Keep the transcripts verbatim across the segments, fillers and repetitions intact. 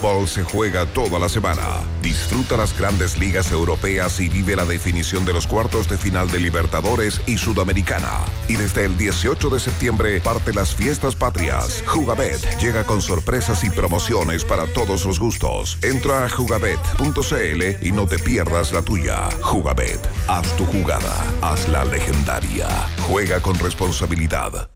fútbol se juega toda la semana. Disfruta las grandes ligas europeas y vive la definición de los cuartos de final de Libertadores y Sudamericana. Y desde el dieciocho de septiembre parte las fiestas patrias. Jugabet llega con sorpresas y promociones para todos los gustos. Entra a jugabet punto cl y no te pierdas la tuya. Jugabet, haz tu jugada, hazla legendaria. Juega con responsabilidad.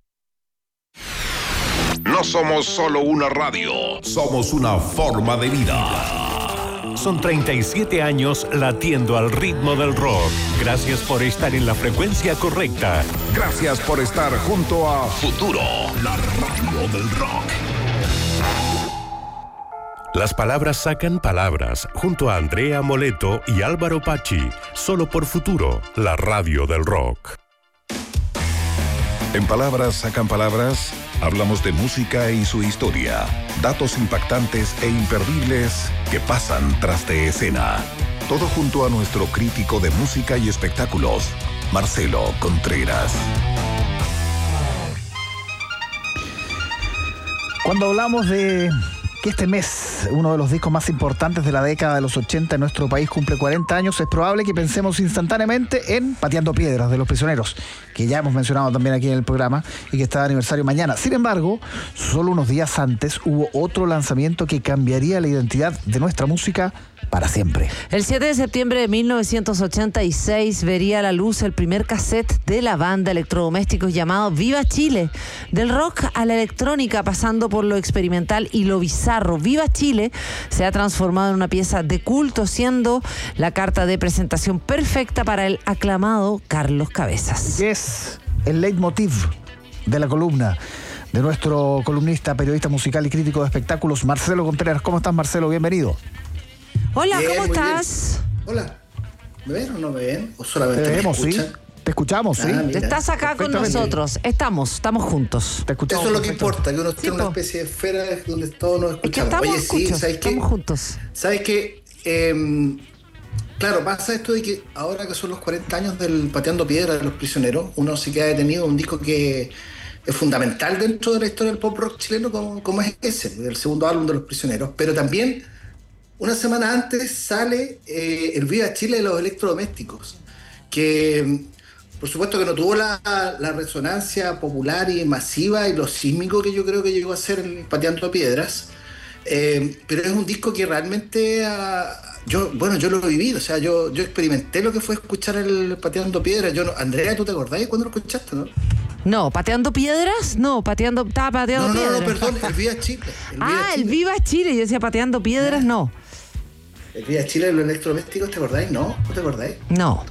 No somos solo una radio, somos una forma de vida. Son treinta y siete años latiendo al ritmo del rock. Gracias por estar en la frecuencia correcta. Gracias por estar junto a Futuro, la radio del rock. Las palabras sacan palabras, junto a Andrea Moleto y Álvaro Pachi, solo por Futuro, la radio del rock. En Palabras sacan palabras, hablamos de música y su historia, datos impactantes e imperdibles que pasan tras de escena. Todo junto a nuestro crítico de música y espectáculos, Marcelo Contreras. Cuando hablamos de que este mes, uno de los discos más importantes de la década de los ochenta en nuestro país cumple cuarenta años, es probable que pensemos instantáneamente en Pateando Piedras de Los Prisioneros, que ya hemos mencionado también aquí en el programa y que está de aniversario mañana. Sin embargo, solo unos días antes hubo otro lanzamiento que cambiaría la identidad de nuestra música para siempre. El siete de septiembre de mil novecientos ochenta y seis vería a la luz el primer cassette de la banda Electrodomésticos llamado Viva Chile. Del rock a la electrónica, pasando por lo experimental y lo bizarro, Viva Chile se ha transformado en una pieza de culto, siendo la carta de presentación perfecta para el aclamado Carlos Cabezas. Es el leitmotiv de la columna de nuestro columnista, periodista musical y crítico de espectáculos, Marcelo Contreras. ¿Cómo estás, Marcelo? Bienvenido. Hola, bien, ¿cómo estás? Bien. Hola. ¿Me ven o no me ven? ¿O solamente Te vemos, me escuchan? sí. Te escuchamos, Ah, sí. mira. Estás acá con nosotros. Estamos, estamos juntos. Te escuchamos. Eso es lo que perfecto. importa, que uno Sí, esté en una po. especie de esfera donde todos nos Es que escuchamos. estamos, Oye, sí, escuchos, ¿sabes qué? estamos juntos. ¿Sabes qué? Eh, claro, pasa esto de que ahora que son los cuarenta años del Pateando Piedra de Los Prisioneros, uno se queda detenido en un disco que es fundamental dentro de la historia del pop rock chileno, como, como es ese, el segundo álbum de Los Prisioneros. Pero también, una semana antes, sale eh, el Viva Chile de los Electrodomésticos, que por supuesto que no tuvo la, la resonancia popular y masiva y lo sísmico que yo creo que llegó a ser el Pateando Piedras, eh, pero es un disco que realmente uh, yo, bueno, yo lo he vivido, o sea, yo, yo experimenté lo que fue escuchar el Pateando Piedras. Yo no, Andrea, ¿tú te acordás de cuando lo escuchaste, no? No, ¿pateando piedras? No, pateando, estaba pateando No, no, piedras. no, perdón, el Viva Chile. El Viva Ah, el Chile. Viva Chile. Yo decía pateando piedras, no. El Viva Chile de los Electrodomésticos, ¿te acordáis? No, ¿no te acordáis? No.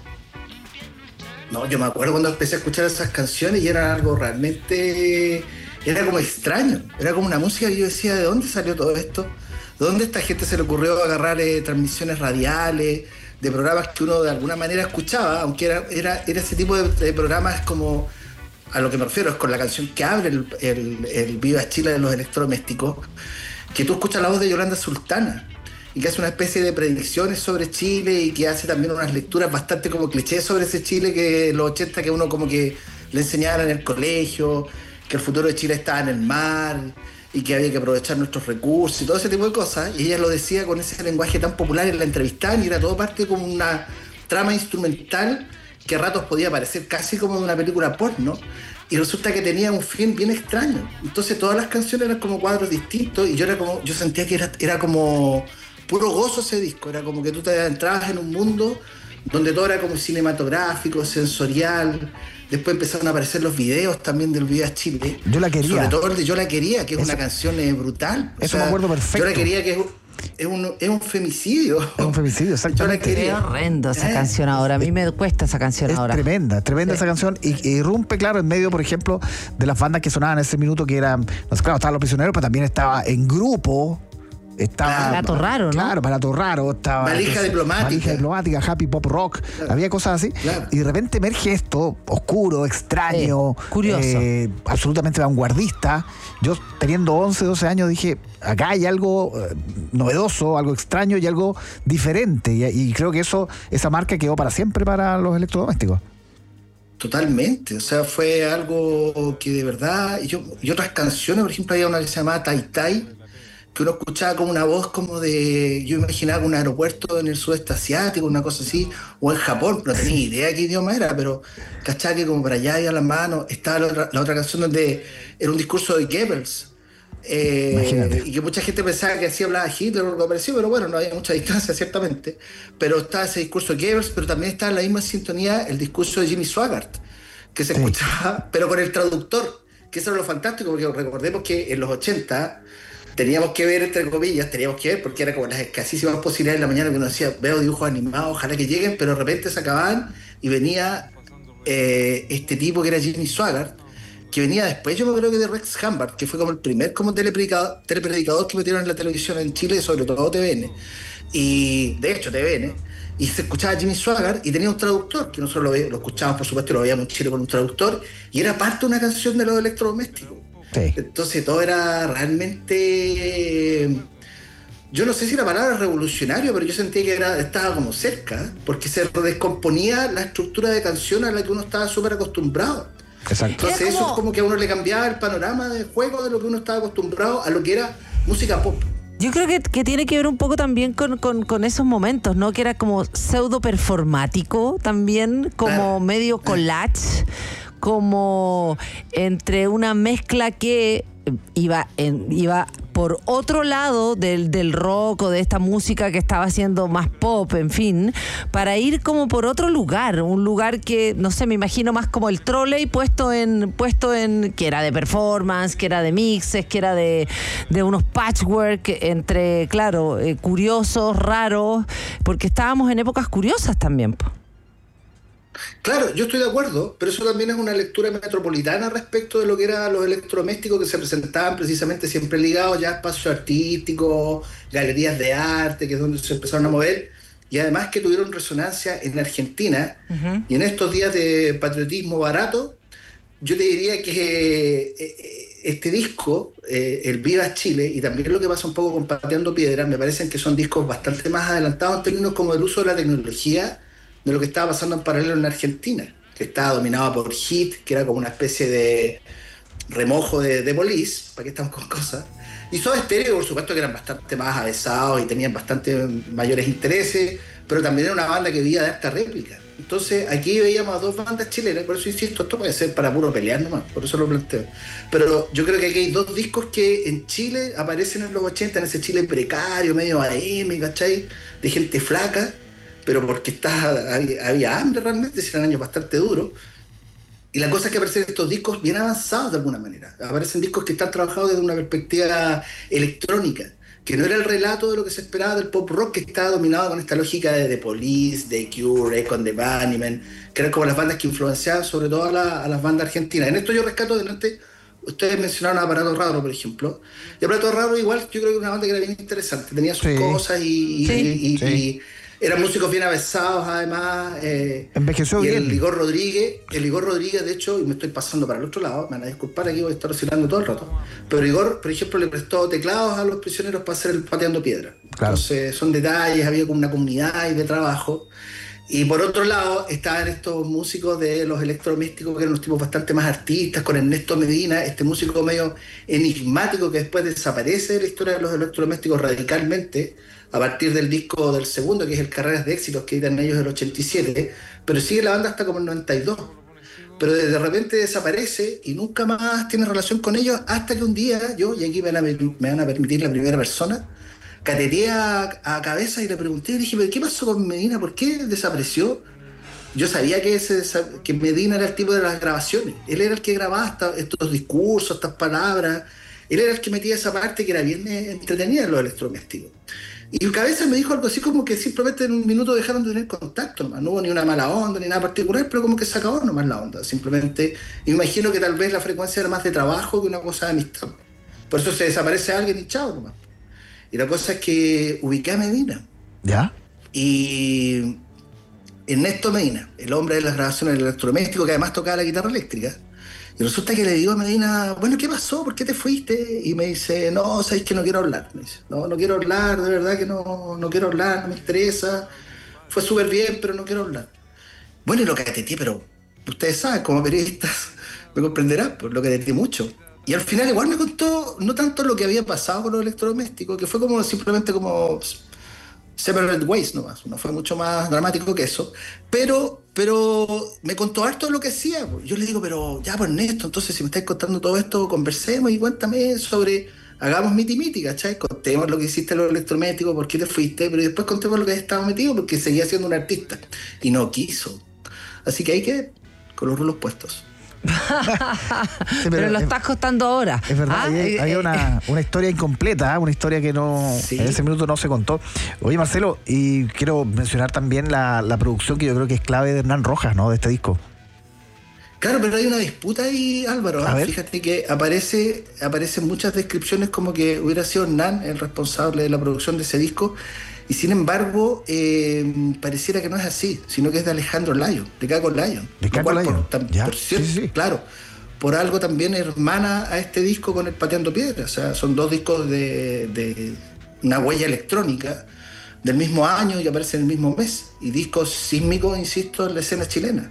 No, yo me acuerdo cuando empecé a escuchar esas canciones y era algo realmente... Era como extraño, era como una música que yo decía, ¿de dónde salió todo esto? ¿De dónde a esta gente se le ocurrió agarrar eh, transmisiones radiales, de programas que uno de alguna manera escuchaba, aunque era, era, era ese tipo de, de programas como... A lo que me refiero es con la canción que abre el, el, el Viva Chile de los Electrodomésticos, que tú escuchas la voz de Yolanda Sultana y que hace una especie de predicciones sobre Chile y que hace también unas lecturas bastante como clichés sobre ese Chile que los ochenta que uno como que le enseñaban en el colegio, que el futuro de Chile estaba en el mar y que había que aprovechar nuestros recursos y todo ese tipo de cosas, y ella lo decía con ese lenguaje tan popular en la entrevista, y era todo parte como una trama instrumental que a ratos podía parecer casi como de una película porno, y resulta que tenía un fin bien extraño. Entonces todas las canciones eran como cuadros distintos, y yo era como, yo sentía que era, era como puro gozo ese disco, era como que tú te entrabas en un mundo donde todo era como cinematográfico, sensorial. Después empezaron a aparecer los videos también del Viva Chile. Yo la quería. Sobre todo el de Yo la quería, que es Eso- una canción eh, brutal. O eso sea, me acuerdo perfecto. Yo la quería, que es, es, un, es un femicidio. Es un femicidio, exactamente. Yo la Qué quería. horrendo esa Eh, canción ahora. A mí me cuesta esa canción Es ahora. tremenda, tremenda Sí. esa canción, y, y irrumpe, claro, en medio, por ejemplo, de las bandas que sonaban en ese minuto, que eran, no sé, claro, estaban Los Prisioneros, pero también estaba En Grupo, estaba... Palato Raro, ¿no? Claro, Palato Raro, estaba... Valija entonces, Diplomática. Valija Diplomática, Happy Pop Rock, Claro. había cosas así, Claro. y de repente emerge esto, oscuro, extraño, Sí, curioso. eh, absolutamente vanguardista. Yo, teniendo once, doce años, dije, acá hay algo eh, novedoso, algo extraño y algo diferente, y, y creo que eso, esa marca quedó para siempre para los electrodomésticos. Totalmente, o sea, fue algo que de verdad, y, yo, y otras canciones, por ejemplo, había una que se llamaba Tai Tai, que uno escuchaba como una voz como de, yo imaginaba un aeropuerto en el sudeste asiático, una cosa así, o en Japón, no tenía idea qué idioma era, pero cachaba que como para allá iba las manos. Estaba la otra, la otra canción donde era un discurso de Goebbels, eh, y que mucha gente pensaba que así hablaba Hitler o algo parecido, pero bueno, no había mucha distancia ciertamente, pero estaba ese discurso de Goebbels, pero también estaba en la misma sintonía el discurso de Jimmy Swaggart, que se sí. escuchaba, pero con el traductor, que eso era lo fantástico, porque recordemos que en los ochenta teníamos que ver, entre comillas, teníamos que ver, porque era como las escasísimas posibilidades en la mañana que uno decía, veo dibujos animados, ojalá que lleguen, pero de repente se acababan y venía eh, este tipo que era Jimmy Swaggart, que venía después, yo me creo que de Rex Humbard, que fue como el primer como telepredicador, telepredicador que metieron en la televisión en Chile, sobre todo T V N, y de hecho T V N, y se escuchaba Jimmy Swaggart y tenía un traductor, que nosotros lo, lo escuchábamos, por supuesto, lo veíamos en Chile con un traductor, y era parte de una canción de los electrodomésticos. Sí. Entonces todo era realmente, yo no sé si la palabra es revolucionario, pero yo sentía que era, estaba como cerca, porque se descomponía la estructura de canción a la que uno estaba súper acostumbrado. Exacto. Entonces como... eso es como que a uno le cambiaba el panorama de juego de lo que uno estaba acostumbrado a lo que era música pop. Yo creo que, que tiene que ver un poco también con, con, con esos momentos, ¿no? Que era como pseudo performático también, como claro. medio collage, como entre una mezcla que iba en, iba por otro lado del, del rock o de esta música que estaba haciendo más pop, en fin, para ir como por otro lugar, un lugar que, no sé, me imagino más como el trolley puesto en, puesto en, que era de performance, que era de mixes, que era de, de unos patchwork entre, claro, eh, curiosos, raros, porque estábamos en épocas curiosas también, pues. Claro, yo estoy de acuerdo, pero eso también es una lectura metropolitana respecto de lo que eran los electrodomésticos que se presentaban precisamente siempre ligados ya a espacios artísticos, galerías de arte, que es donde se empezaron a mover, y además que tuvieron resonancia en Argentina, uh-huh. y en estos días de patriotismo barato, yo te diría que eh, este disco, eh, el Viva Chile, y también lo que pasa un poco con Pateando Piedras, me parecen que son discos bastante más adelantados en términos como del uso de la tecnología, de lo que estaba pasando en paralelo en Argentina, que estaba dominada por Hit, que era como una especie de remojo de, de Police, para que estamos con cosas, y Soda Stereo, por supuesto, que eran bastante más avesados y tenían bastante mayores intereses, pero también era una banda que vivía de esta réplica. Entonces aquí veíamos a dos bandas chilenas, por eso insisto, esto puede ser para puro pelear nomás, por eso lo planteo. Pero yo creo que aquí hay dos discos que en Chile aparecen en los ochenta, en ese Chile precario, medio A M, ¿cachai? De gente flaca, pero porque está, había, había hambre realmente, eran años bastante duros. Y la cosa es que aparecen estos discos bien avanzados de alguna manera. Aparecen discos que están trabajados desde una perspectiva electrónica, que no era el relato de lo que se esperaba del pop rock, que estaba dominado con esta lógica de The Police, The Cure, Echo and the Bunnymen, que eran como las bandas que influenciaban sobre todo a, la, a las bandas argentinas. En esto yo rescato delante, ustedes mencionaron a Aparato Raro, por ejemplo. Y Aparato Raro igual, yo creo que era una banda que era bien interesante, tenía sus sí. cosas y... Sí. y, y, sí. y eran músicos bien avesados, además. Eh, Envejeció y bien. El Igor Rodríguez, el Igor Rodríguez, de hecho, y me estoy pasando para el otro lado, me van a disculpar, aquí voy a estar oscilando todo el rato. Pero Igor, por ejemplo, le prestó teclados a los prisioneros para hacer el Pateando Piedra. Claro. Entonces, son detalles, había como una comunidad y de trabajo. Y por otro lado, estaban estos músicos de los electrodomésticos, que eran unos tipos bastante más artistas, con Ernesto Medina, este músico medio enigmático que después desaparece de la historia de los electrodomésticos radicalmente, a partir del disco del segundo, que es el Carreras de Éxitos, que editan ellos del ochenta y siete, pero sigue la banda hasta como el noventa y dos. Pero de repente desaparece y nunca más tiene relación con ellos, hasta que un día yo, y aquí me van a, me van a permitir la primera persona, cateteé a, a cabeza y le pregunté, y dije, ¿pero qué pasó con Medina? ¿Por qué desapareció? Yo sabía que, ese, que Medina era el tipo de las grabaciones, él era el que grababa esta, estos discursos, estas palabras, él era el que metía esa parte que era bien entretenida en los electrodomésticos. Y Cabeza me dijo algo así como que simplemente en un minuto dejaron de tener contacto nomás. No hubo ni una mala onda ni nada particular, pero como que se acabó nomás la onda. Simplemente, imagino que tal vez la frecuencia era más de trabajo que una cosa de amistad. Por eso se desaparece alguien y chao nomás. Y la cosa es que ubiqué a Medina. ¿Ya? Y Ernesto Medina, el hombre de las grabaciones del electrodoméstico, que además tocaba la guitarra eléctrica. Y resulta que le digo a Medina, bueno, ¿qué pasó? ¿Por qué te fuiste? Y me dice, no, sabes que no quiero hablar. Me dice, no, no quiero hablar, de verdad que no, no quiero hablar, no me interesa. Fue súper bien, pero no quiero hablar. Bueno, y lo cateté, pero ustedes saben, como periodistas, me comprenderán, pues lo cateté mucho. Y al final igual me contó no tanto lo que había pasado con los electrodomésticos, que fue como simplemente como Separate Ways nomás, no fue mucho más dramático que eso, pero, pero me contó harto de lo que hacía. Yo le digo, pero ya pues Ernesto, entonces si me estáis contando todo esto, conversemos y cuéntame sobre, hagamos miti miti, ¿cachai? Contemos lo que hiciste en los electrodomésticos, por qué te fuiste, pero después contemos lo que has estado metido, porque seguía siendo un artista, y no quiso. Así que hay que, con los rulos puestos. Sí, pero, pero lo es, estás contando ahora. Es verdad, ¿Ah? hay, hay una, una historia incompleta, ¿eh? Una historia que no sí. en ese minuto no se contó. Oye, Marcelo, y quiero mencionar también la, la producción que yo creo que es clave de Hernán Rojas, ¿no? De este disco. Claro, pero hay una disputa ahí, Álvaro. ¿eh? Fíjate que aparece aparecen muchas descripciones como que hubiera sido Hernán el responsable de la producción de ese disco. Y sin embargo, eh, pareciera que no es así, sino que es de Alejandro Lyon, de Caco Lyon. De Caco Lyon. Por, por cierto, sí, sí. Claro, por algo también hermana a este disco con el Pateando Piedras. O sea, son dos discos de, de una huella electrónica del mismo año y aparecen en el mismo mes. Y discos sísmicos, insisto, en la escena chilena.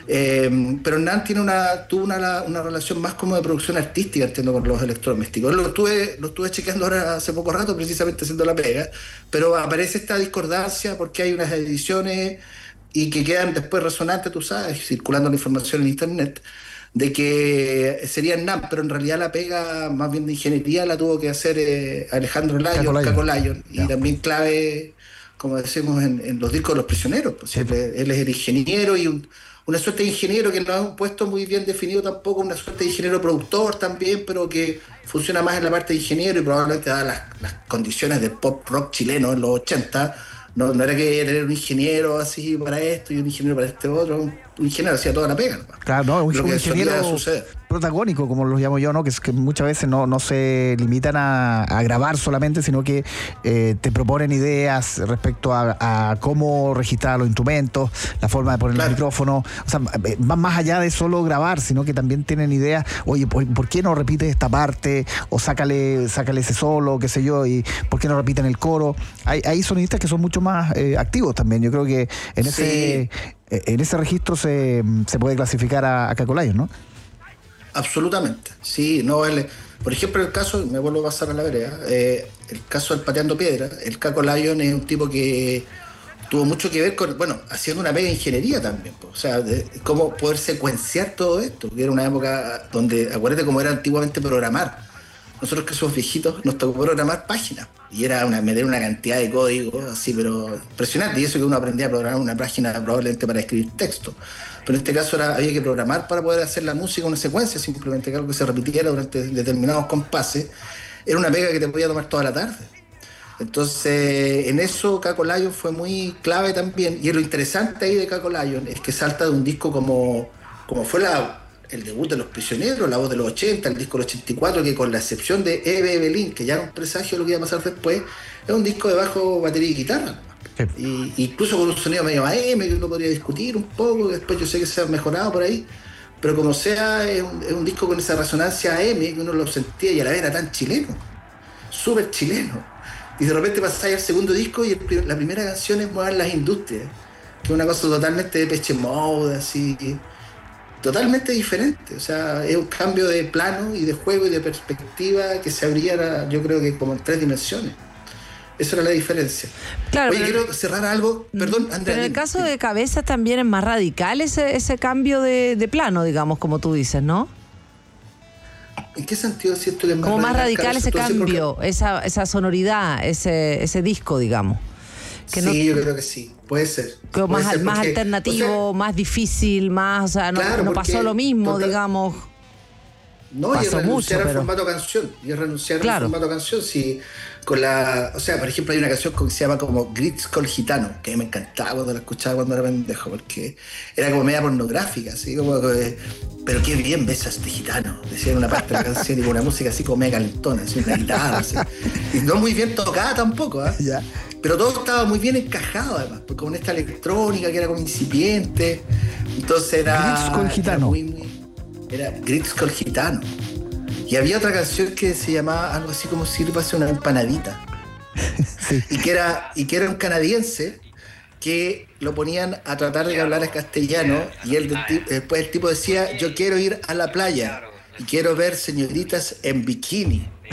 Eh, pero Hernán tiene una, tuvo una, una relación más como de producción artística, entiendo, con los electrodomésticos. Lo estuve, lo estuve chequeando ahora hace poco rato, precisamente haciendo la pega, pero aparece esta discordancia porque hay unas ediciones y que quedan después resonantes, tú sabes, circulando la información en internet, de que sería Hernán, pero en realidad la pega más bien de ingeniería la tuvo que hacer eh, Alejandro Lyon, Caco Lyon, y también clave, como decimos en, en los discos de Los Prisioneros, pues, sí. él, él es el ingeniero y un una suerte de ingeniero que no es un puesto muy bien definido tampoco, una suerte de ingeniero productor también, pero que funciona más en la parte de ingeniero y probablemente dadas las, las condiciones del pop rock chileno en los ochenta, no, no era que tener un ingeniero así para esto y un ingeniero para este otro, un, un ingeniero hacía toda la pega, ¿no? Claro, no, un, lo un que ingeniero protagónico, como los llamo yo, ¿no? Que es que muchas veces no, no se limitan a, a grabar solamente, sino que eh, te proponen ideas respecto a, a cómo registrar los instrumentos, la forma de poner claro. el micrófono, o sea, van más allá de solo grabar, sino que también tienen ideas, oye, ¿por qué no repites esta parte? O sácale, sácale ese solo, qué sé yo, y ¿por qué no repiten el coro? Hay, hay sonidistas que son mucho más eh, activos también, yo creo que en ese... Sí. En ese registro se, se puede clasificar a, a Caco Lyon, ¿no? Absolutamente, sí. No, él, por ejemplo, el caso, me vuelvo a pasar a la vereda, eh, el caso del Pateando Piedras, el Caco Lyon es un tipo que tuvo mucho que ver con, bueno, haciendo una mega ingeniería también, pues, o sea, de cómo poder secuenciar todo esto, que era una época donde, acuérdate cómo era antiguamente programar. Nosotros que somos viejitos nos tocó programar páginas y era una, meter una cantidad de código así, pero impresionante. Y eso que uno aprendía a programar una página probablemente para escribir texto. Pero en este caso era, había que programar para poder hacer la música, una secuencia, simplemente que algo que se repitiera durante determinados compases. Era una pega que te podía tomar toda la tarde. Entonces, en eso Caco Lyon fue muy clave también. Y lo interesante ahí de Caco Lyon es que salta de un disco como, como fue la... el debut de Los Prisioneros, la voz de los ochenta, el disco del ochenta y cuatro, que con la excepción de Eve Evelyn, que ya era un presagio de lo que iba a pasar después, es un disco de bajo, batería y guitarra. Sí. Y, incluso con un sonido medio A M, que uno podría discutir un poco, que después yo sé que se ha mejorado por ahí, pero como sea, es un, es un disco con esa resonancia A M, que uno lo sentía y a la vez era tan chileno, súper chileno. Y de repente pasáis al segundo disco y el, la primera canción es Mover las Industrias, que es una cosa totalmente de Depeche Mode, así... totalmente diferente, o sea, es un cambio de plano y de juego y de perspectiva que se abría, yo creo que como en tres dimensiones. Esa era la diferencia. Claro, Oye, pero, quiero cerrar algo, perdón, Andrea. Pero en el caso de Cabeza también es más radical ese, ese cambio de, de plano, digamos, como tú dices, ¿no? ¿En qué sentido siento que es más como radical? más radical ese cambio, Porque... esa, esa sonoridad, ese, ese disco, digamos. Que sí, no, yo creo que sí, puede ser. Puede más, ser más porque, alternativo, o sea, más difícil, más, o sea, no, claro, no pasó lo mismo, total, digamos. No, y renunciar mucho, al pero... formato canción, y renunciar claro. al formato canción, sí, con la, o sea, por ejemplo, hay una canción que se llama como Grits Col Gitano, que a mí me encantaba cuando la escuchaba cuando era pendejo, porque era como media pornográfica, así como, pero qué bien besa este gitano, decía en una parte de la canción, y con una música así como media calentona, así una guitarra, así, y no muy bien tocada tampoco, ¿eh? Yeah. Pero todo estaba muy bien encajado, además, con esta electrónica que era como incipiente, entonces era... Grits Col Gitano. Era muy, muy, Era Grits Col Gitano. Y había otra canción que se llamaba algo así como Sírvase una empanadita. Sí. Y que era, y que era un canadiense que lo ponían a tratar de hablar en castellano y él, después el tipo decía, yo quiero ir a la playa y quiero ver señoritas en bikini.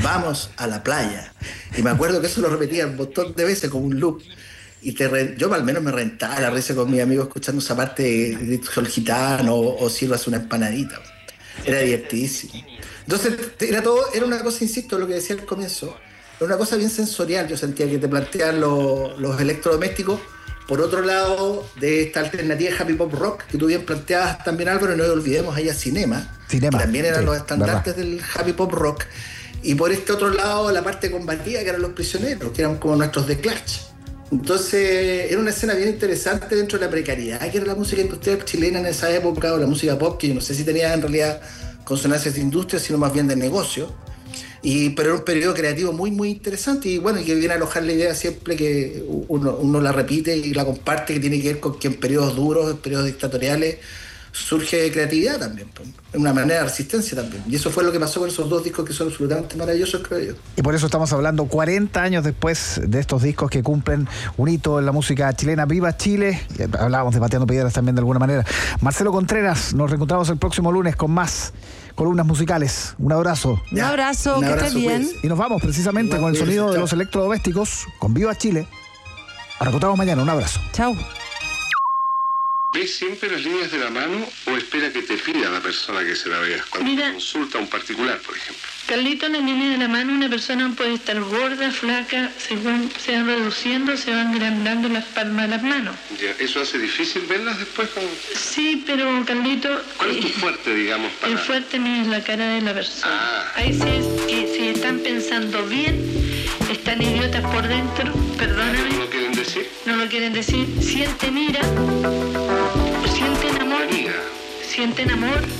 vamos a la playa. Y me acuerdo que eso lo repetía un montón de veces como un loop. Y te re... yo al menos me rentaba la risa con mis amigos escuchando esa parte de Sol Gitano o, o Sirvas una empanadita. Era divertidísimo. Entonces era todo, era una cosa, insisto, lo que decía al comienzo, era una cosa bien sensorial. Yo sentía que te plantean los, los electrodomésticos por otro lado de esta alternativa de happy pop rock que tú bien planteabas también, Álvaro, y no olvidemos allá Cinema, Cinema que también eran sí, los estandartes verdad. del happy pop rock. Y por este otro lado la parte combativa, que eran los prisioneros, que eran como nuestros The Clash. Entonces era una escena bien interesante dentro de la precariedad que era la música industrial chilena en esa época, o la música pop, que yo no sé si tenía en realidad consonancias de industria, sino más bien de negocio. Y, pero era un periodo creativo muy, muy interesante y bueno, y que viene a alojar la idea siempre que uno, uno la repite y la comparte, que tiene que ver con que en periodos duros, en periodos dictatoriales, surge creatividad también, una manera de resistencia también. Y eso fue lo que pasó con esos dos discos que son absolutamente maravillosos, creo yo. Y por eso estamos hablando cuarenta años después de estos discos que cumplen un hito en la música chilena. ¡Viva Chile! Hablábamos de Pateando Piedras también de alguna manera. Marcelo Contreras, nos reencontramos el próximo lunes con más columnas musicales. Un abrazo. Un abrazo, un que abrazo, estés bien. cuídense. Y nos vamos precisamente Igual, con el cuídense, sonido de chao. los electrodomésticos con Viva Chile. Nos encontramos mañana. Un abrazo. Chau. ¿Ves siempre las líneas de la mano o espera que te pida la persona que se la vea? Cuando Mira. consulta a un particular, por ejemplo. Carlito, en la línea de la mano, una persona puede estar gorda, flaca, según se van reduciendo, se van agrandando las palmas de las manos. Ya, ¿eso hace difícil verlas después? Con... Sí, pero Carlito, ¿Cuál es tu eh, fuerte, digamos, para...? el fuerte mío es la cara de la persona. Ah. Ahí sí es que si están pensando bien, están idiotas por dentro, perdóname, ¿No quieren decir? no lo quieren decir, sienten ira, sienten amor, Amiga. sienten amor